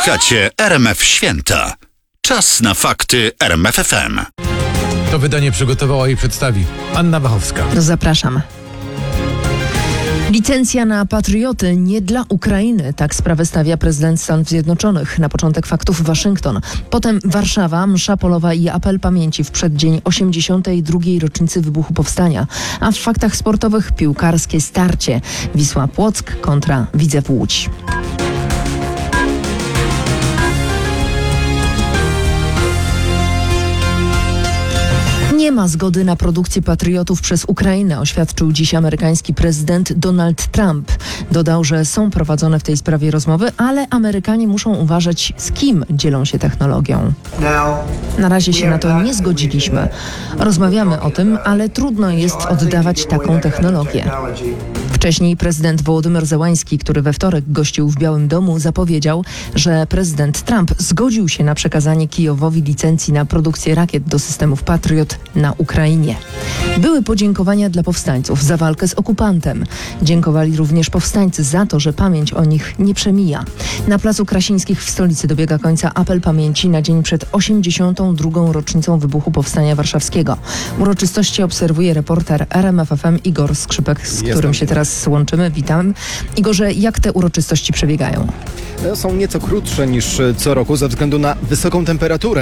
Słuchacie RMF Święta. Czas na fakty RMF FM. To wydanie przygotowała i przedstawi Anna Wachowska. Zapraszam. Licencja na patrioty nie dla Ukrainy. Tak sprawę stawia prezydent Stanów Zjednoczonych. Na początek faktów Waszyngton. Potem Warszawa, msza polowa i apel pamięci w przeddzień 82. rocznicy wybuchu powstania. A w faktach sportowych piłkarskie starcie. Wisła Płock kontra Widzew Łódź. Nie ma zgody na produkcję patriotów przez Ukrainę, oświadczył dziś amerykański prezydent Donald Trump. Dodał, że są prowadzone w tej sprawie rozmowy, ale Amerykanie muszą uważać, z kim dzielą się technologią. Na razie się na to nie zgodziliśmy. Rozmawiamy o tym, ale trudno jest oddawać taką technologię. Wcześniej prezydent Wołodymyr Zełański, który we wtorek gościł w Białym Domu, zapowiedział, że prezydent Trump zgodził się na przekazanie Kijowowi licencji na produkcję rakiet do systemów Patriot na Ukrainie. Były podziękowania dla powstańców za walkę z okupantem. Dziękowali również powstańcy za to, że pamięć o nich nie przemija. Na Placu Krasińskich w stolicy dobiega końca apel pamięci na dzień przed 82. rocznicą wybuchu Powstania Warszawskiego. Uroczystości obserwuje reporter RMF FM Igor Skrzypek, z którym się teraz łączymy. Witam. Igorze, jak te uroczystości przebiegają? Są nieco krótsze niż co roku ze względu na wysoką temperaturę.